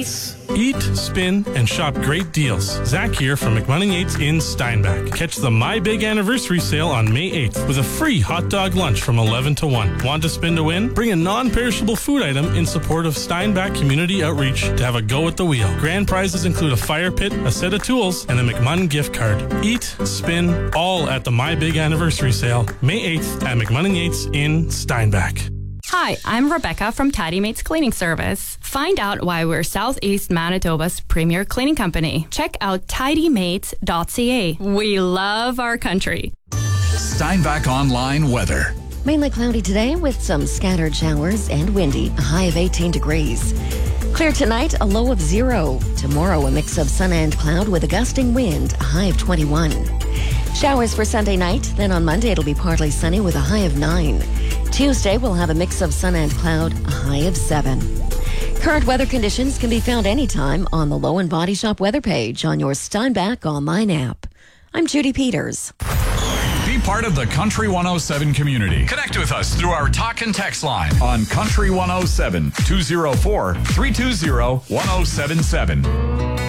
Eat, spin, and shop great deals. Zach here from McMunning Yates in Steinbach. Catch the My Big Anniversary sale on May 8th with a free hot dog lunch from 11 to 1. Want to spin to win? Bring a non-perishable food item in support of Steinbach Community Outreach to have a go at the wheel. Grand prizes include a fire pit, a set of tools, and a McMunn gift card. Eat, spin, all at the My Big Anniversary sale, May 8th at McMunning Yates in Steinbach. Hi, I'm Rebecca from Tidy Mates Cleaning Service. Find out why we're Southeast Manitoba's premier cleaning company. Check out tidymates.ca. We love our country. Steinbach Online weather. Mainly cloudy today with some scattered showers and windy, a high of 18 degrees. Clear tonight, a low of 0. Tomorrow, a mix of sun and cloud with a gusting wind, a high of 21. Showers for Sunday night, then on Monday it'll be partly sunny with a high of 9. Tuesday, we'll have a mix of sun and cloud, a high of 7. Current weather conditions can be found anytime on the Low and Body Shop weather page on your Steinbach online app. I'm Judy Peters. Be part of the Country 107 community. Connect with us through our talk and text line on Country 107 204 320 1077.